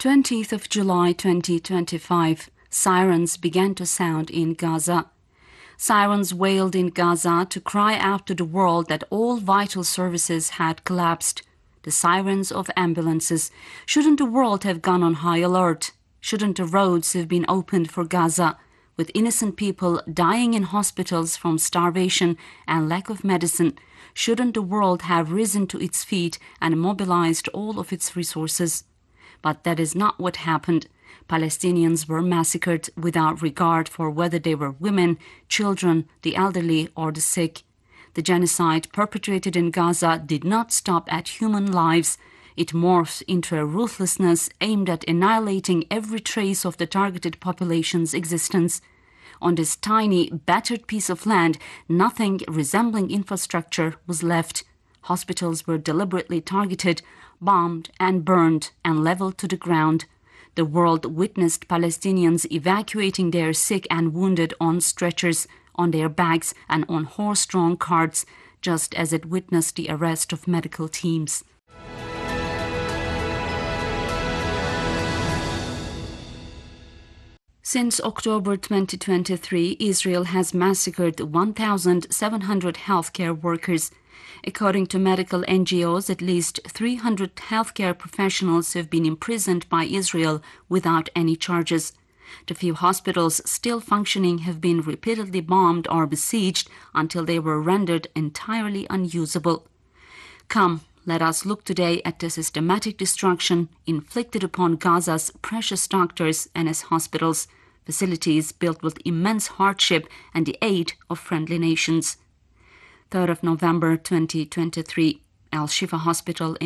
20th of July 2025, sirens began to sound in Gaza. Sirens wailed in Gaza to cry out to the world that all vital services had collapsed. The sirens of ambulances. Shouldn't the world have gone on high alert? Shouldn't the roads have been opened for Gaza, with innocent people dying in hospitals from starvation and lack of medicine? Shouldn't the world have risen to its feet and mobilized all of its resources? But that is not what happened. Palestinians were massacred without regard for whether they were women, children, the elderly, or the sick. The genocide perpetrated in Gaza did not stop at human lives. It morphed into a ruthlessness aimed at annihilating every trace of the targeted population's existence. On this tiny, battered piece of land, nothing resembling infrastructure was left. Hospitals were deliberately targeted, bombed and burned and leveled to the ground. The world witnessed Palestinians evacuating their sick and wounded on stretchers, on their backs and on horse-drawn carts, just as it witnessed the arrest of medical teams. Since October 2023, Israel has massacred 1,700 healthcare workers. According to medical NGOs, at least 300 healthcare professionals have been imprisoned by Israel without any charges. The few hospitals still functioning have been repeatedly bombed or besieged until they were rendered entirely unusable. Come, let us look today at the systematic destruction inflicted upon Gaza's precious doctors and its hospitals, facilities built with immense hardship and the aid of friendly nations. 3rd of November 2023, Al Shifa Hospital in